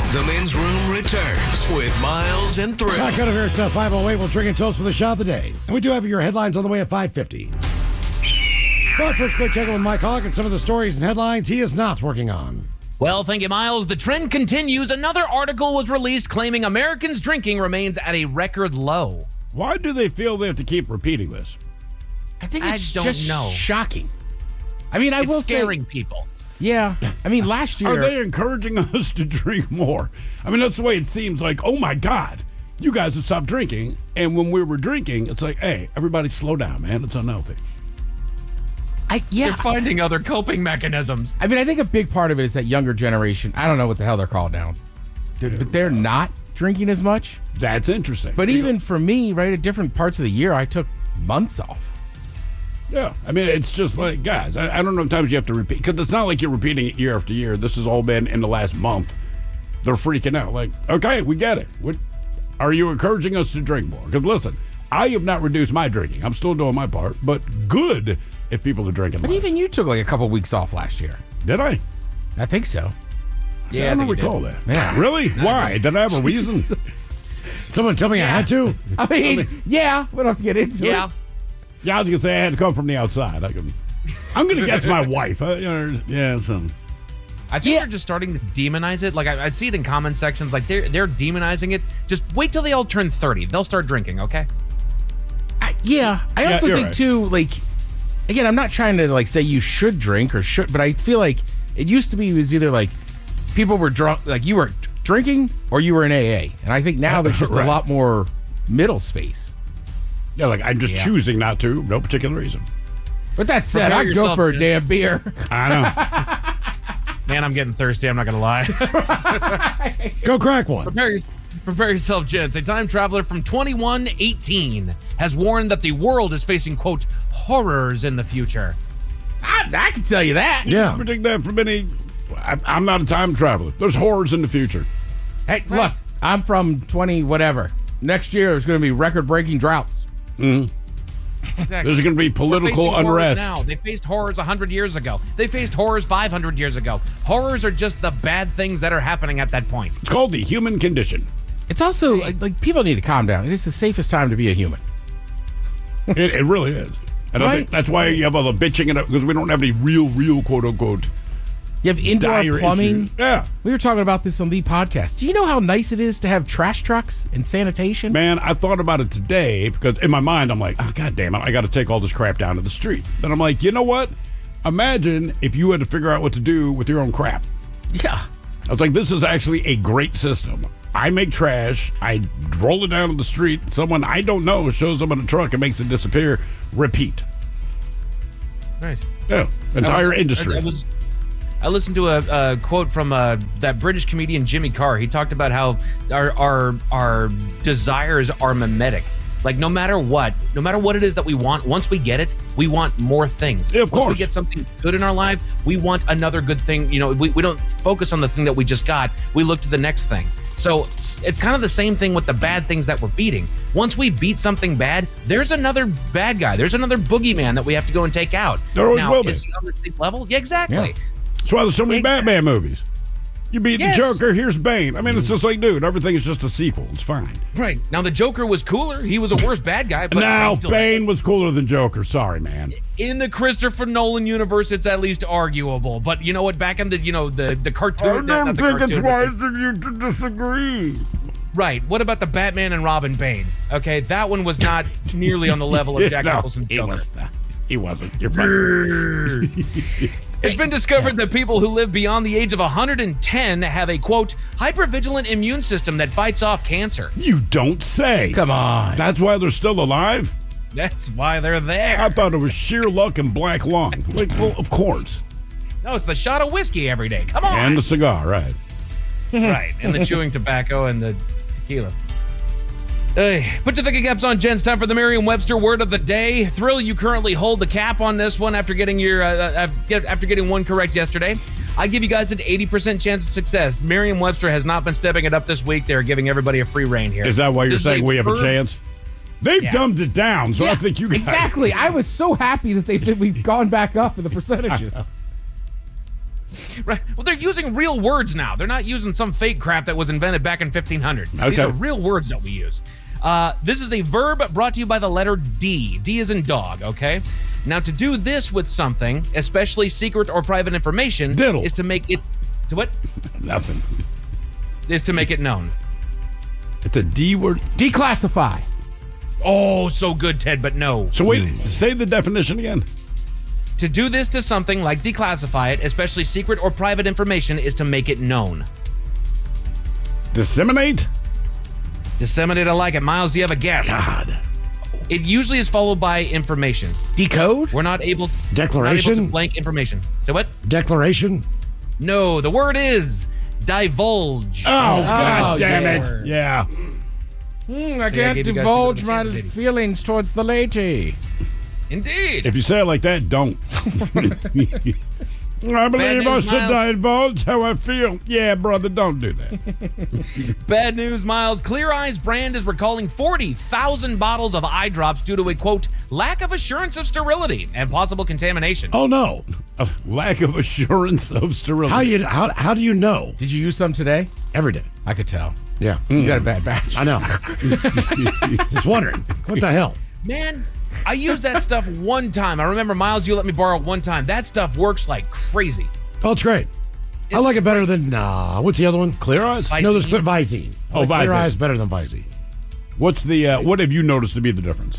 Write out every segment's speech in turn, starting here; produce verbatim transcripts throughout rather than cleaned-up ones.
The Men's Room returns with Miles and Thrill. Back out of here at uh, five oh eight. We'll drink and toast for the shot of the day. And we do have your headlines on the way at five fifty. But first, quick check in with Mike Hogg and some of the stories and headlines he is not working on. Well, thank you, Miles. The trend continues. Another article was released claiming Americans' drinking remains at a record low. Why do they feel they have to keep repeating this? I think I it's don't just know. shocking. I mean, I It's will scaring say, people. yeah. I mean, last year, Are they encouraging us to drink more? I mean, that's the way it seems like, oh my God, you guys have stopped drinking. And when we were drinking, it's like, hey, everybody slow down, man. It's unhealthy. I yeah. They're finding other coping mechanisms. I mean, I think a big part of it is that younger generation. I don't know what the hell they're called now, but they're not drinking as much. That's interesting. But You even know, for me, right, at different parts of the year, I took months off. yeah, I mean, it's just like, guys, I, I don't know how times you have to repeat, because it's not like you're repeating it year after year. This has all been in the last month. They're freaking out. Like, okay, we get it. What, are you encouraging us to drink more? Because listen, I have not reduced my drinking. I'm still doing my part, but good if people are drinking But less. even you took like a couple weeks off last year. Did I? I think so. See, Yeah, I I don't think you recall did. that. Yeah. Really? Why? Did I have a reason? Someone tell me I had to. I mean, yeah, we don't have to get into Yeah. it. Yeah, I was gonna say I had to come from the outside. I can, I'm gonna guess my wife. Uh, you know, yeah, so. I think they're just starting to demonize it. Like, I, I see it in comment sections. Like, they're, they're demonizing it. Just wait till they all turn thirty. They'll start drinking, okay? I, yeah, I Yeah, also you're think right. too. Like, again, I'm not trying to like say you should drink or should, but I feel like it used to be it was either like people were drunk, like you were drinking or you were in A A, and I think now there's just Right. a lot more middle space. Yeah, like I'm just Yeah. choosing not to, no particular reason. But that said, Prepare I'd go yourself, for a bitch. damn beer. I know. Man, I'm getting thirsty. I'm not going to lie. Go crack one. prepare, your, prepare yourself, gents. A time traveler from twenty-one eighteen has warned that the world is facing, quote, horrors in the future. I, I can tell you that. I Yeah. predict that from any. I, I'm not a time traveler. There's horrors in the future. Hey, Right. look, I'm from twenty whatever. Next year there's going to be record-breaking droughts. Exactly. There's going to be We're political facing horrors unrest. now. They faced horrors one hundred years ago. They faced horrors five hundred years ago. Horrors are just the bad things that are happening at that point. It's called the human condition. It's also like, like people need to calm down. It is the safest time to be a human. It, it really is. And I think Right. that's why you have all the bitching and because we don't have any real, real quote unquote You have indoor dire plumbing. issues. Yeah. We were talking about this on the podcast. Do you know how nice it is to have trash trucks and sanitation? Man, I thought about it today because in my mind I'm like, oh, God damn it, I got to take all this crap down to the street. Then I'm like, you know what? Imagine if you had to figure out what to do with your own crap. Yeah. I was like, this is actually a great system. I make trash, I roll it down to the street, someone I don't know shows up in a truck and makes it disappear. Repeat. Right. Yeah, entire I was- industry. I, I was. I listened to a, a quote from uh, that British comedian Jimmy Carr. He talked about how our our our desires are mimetic. Like no matter what, no matter what it is that we want, once we get it, we want more things. Yeah, of once course. we get something good in our life, we want another good thing. You know, we, we don't focus on the thing that we just got. We look to the next thing. So it's, it's kind of the same thing with the bad things that we're beating. Once we beat something bad, there's another bad guy. There's another boogeyman that we have to go and take out. There always now, will be. is he on the same level? Yeah, exactly. Yeah. That's why there's so many Exactly. Batman movies. You beat Yes. the Joker, here's Bane. I mean, it's just like, dude, everything is just a sequel. It's fine. Right. Now, the Joker was cooler. He was a worse bad guy. But now, I'm still- Bane was cooler than Joker. Sorry, man. in the Christopher Nolan universe, it's at least arguable. But you know what? Back in the, you know, the, the cartoon. not- not the cartoon, but the- of you to disagree. Right. What about the Batman and Robin Bane? Okay, that one was not nearly on the level of Jack No, Nicholson's he Joker. was not. He wasn't. You're fine. It's been discovered that people who live beyond the age of one hundred ten have a, quote, hypervigilant immune system that fights off cancer. You don't say. Come on. That's why they're still alive? That's why they're there. I thought it was sheer luck and black lung. Like, well, of course. No, it's the shot of whiskey every day. Come on. And the cigar, right. Right, and the chewing tobacco and the tequila. Hey, put your thinking caps on, gents. Time for the Merriam-Webster word of the day. Thrill, you currently hold the cap on this one after getting your uh, after getting one correct yesterday. I give you guys an eighty percent chance of success. Merriam-Webster has not been stepping it up this week. They're giving everybody a free rein here. Is that why you're This is saying a we have a verb- chance? They've Yeah. dumbed it down, so I think you guys... Exactly. I was so happy that they that we've gone back up in the percentages. Right. Well, they're using real words now. They're not using some fake crap that was invented back in fifteen hundred. These Okay. are real words that we use. Uh, this is a verb brought to you by the letter D. D is in dog, okay? Now, to do this with something, especially secret or private information, Diddle. is to make it... So what? Nothing. Is to make it known. It's a D word. Declassify. Oh, so good, Ted, but no. So wait, say the definition again. To do this to something, like declassify it, especially secret or private information, is to make it known. Disseminate? Disseminate, I like it. Miles, do you have a guess? God. It usually is followed by information. Decode. We're not able, Declaration? Not able to blank information. So what? Declaration? No, the word is divulge. Oh, God Oh, damn yeah. it. Yeah. Mm, I See, I can't gave you guys divulge two my different chances, feelings towards the lady. Indeed. If you say it like that, don't. I believe I news, should Miles. divulge how I feel. Yeah, brother, don't do that. Bad news, Miles. Clear Eyes brand is recalling forty thousand bottles of eye drops due to a, quote, lack of assurance of sterility and possible contamination. Oh, no. A lack of assurance of sterility. How you how how do you know? Did you use some today? Every day. I could tell. Yeah. You got a bad batch. I know. Just wondering. What the hell? Man, I used that stuff one time. I remember, Miles, you let me borrow it one time. That stuff works like crazy. Oh, it's great. I like it better than, uh, what's the other one? Clear Eyes? Visine. No, there's Clear Visine. I Oh, like Clear Visine. Eyes better than Visine. What's the, uh, what have you noticed to be the difference?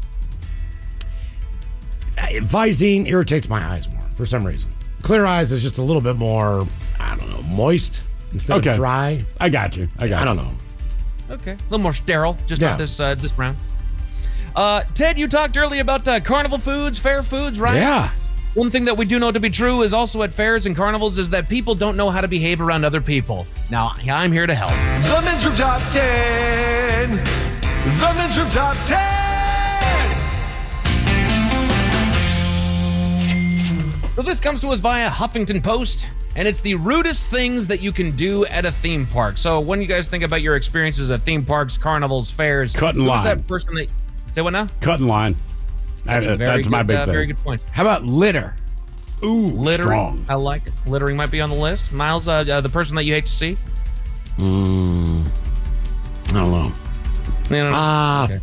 Uh, Visine irritates my eyes more for some reason. Clear Eyes is just a little bit more, I don't know, moist instead Okay. of dry. I got you. I got I you. don't know. Okay. A little more sterile, just Yeah. not this uh, this round. Uh, Ted, you talked earlier about uh, carnival foods, fair foods, right? Yeah. One thing that we do know to be true is also at fairs and carnivals is that people don't know how to behave around other people. Now, I'm here to help. The Men's Room Top ten. The Men's Room Top ten. So this comes to us via Huffington Post, and it's the rudest things that you can do at a theme park. So when you guys think about your experiences at theme parks, carnivals, fairs, Cut in who's line. that person that... Say what now? Cut in line. That's That- a very that's my good, big uh, thing. very good point. How about litter? Ooh, Littering, strong. I like it. Littering might be on the list. Miles, uh, uh, the person that you hate to see. Mm, I don't know. You know, Ah, Okay.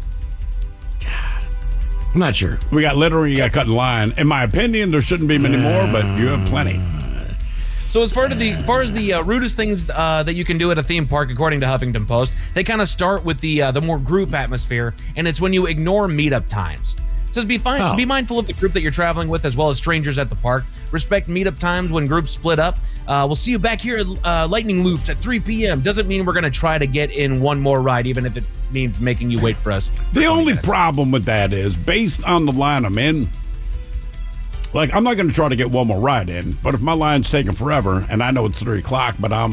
I'm not sure. We got littering, you got cut in line. In my opinion, there shouldn't be many more, but you have plenty. So as far as the far as the uh, rudest things uh, that you can do at a theme park, according to Huffington Post, they kind of start with the uh, the more group atmosphere, and it's when you ignore meetup times. It says be fine, Oh. be mindful of the group that you're traveling with, as well as strangers at the park. Respect meetup times when groups split up. Uh, we'll see you back here at uh, Lightning Loops at three p.m. Doesn't mean we're gonna try to get in one more ride, even if it means making you wait for us. The only problem with that is, based on the line I'm in, like, I'm not going to try to get one more ride in, but if my line's taking forever and I know it's three o'clock, but I'm